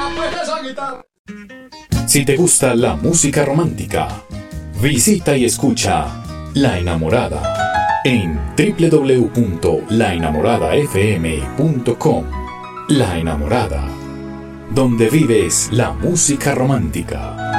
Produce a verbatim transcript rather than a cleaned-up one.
Si te gusta la música romántica, visita y escucha La Enamorada en doble u doble u doble u punto la enamorada f m punto com. La Enamorada, donde vives la música romántica.